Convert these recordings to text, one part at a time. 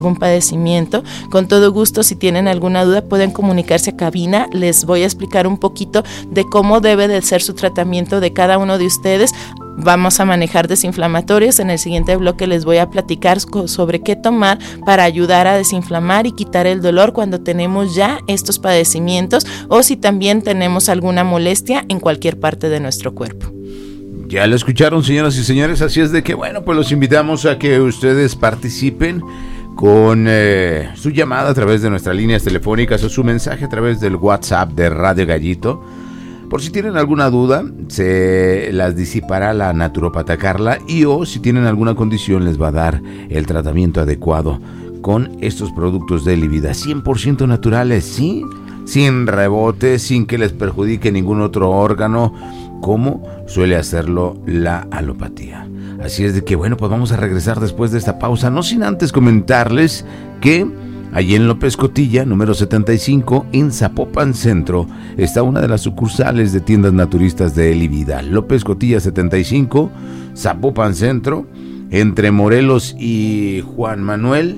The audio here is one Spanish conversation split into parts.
algún padecimiento. Con todo gusto, si tienen alguna duda, pueden comunicarse a cabina. Les voy a explicar un poquito de cómo debe de ser su tratamiento de cada uno de ustedes. Vamos a manejar desinflamatorios. En el siguiente bloque les voy a platicar sobre qué tomar para ayudar a desinflamar y quitar el dolor cuando tenemos ya estos padecimientos o si también tenemos alguna molestia en cualquier parte de nuestro cuerpo. Ya lo escucharon, señoras y señores, así es de que, bueno, pues los invitamos a que ustedes participen con su llamada a través de nuestras líneas telefónicas o su mensaje a través del WhatsApp de Radio Gallito. Por si tienen alguna duda, se las disipará la naturópata Carla y o si tienen alguna condición les va a dar el tratamiento adecuado con estos productos de Elivida, 100% naturales, ¿sí? Sin rebotes, sin que les perjudique ningún otro órgano, como suele hacerlo la alopatía. Así es de que, bueno, pues vamos a regresar después de esta pausa, no sin antes comentarles que allí en López Cotilla, número 75, en Zapopan Centro, está una de las sucursales de tiendas naturistas de Elivida. López Cotilla 75, Zapopan Centro, entre Morelos y Juan Manuel.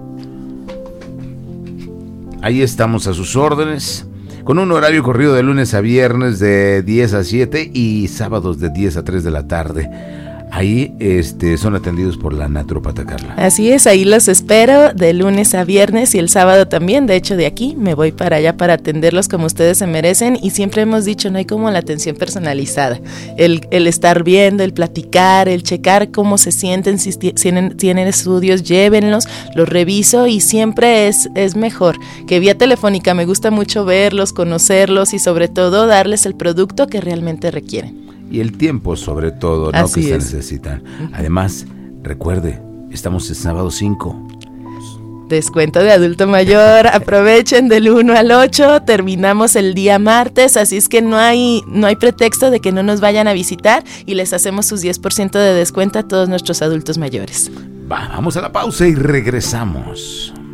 Ahí estamos a sus órdenes, con un horario corrido de lunes a viernes de 10 a 7 y sábados de 10 a 3 de la tarde. Ahí son atendidos por la naturópata Carla. Así es, ahí los espero de lunes a viernes y el sábado también. De hecho, de aquí me voy para allá para atenderlos como ustedes se merecen. Y siempre hemos dicho, no hay como la atención personalizada. El estar viendo, el platicar, el checar cómo se sienten, si tienen estudios, llévenlos, los reviso y siempre es mejor que vía telefónica. Me gusta mucho verlos, conocerlos y sobre todo darles el producto que realmente requieren. Y el tiempo, sobre todo, ¿no? Así que se es. necesitan. Además, recuerde, estamos el sábado 5. Descuento de adulto mayor, aprovechen del 1 al 8, terminamos el día martes, así es que no hay pretexto de que no nos vayan a visitar y les hacemos sus 10% de descuento a todos nuestros adultos mayores. Vamos a la pausa y regresamos.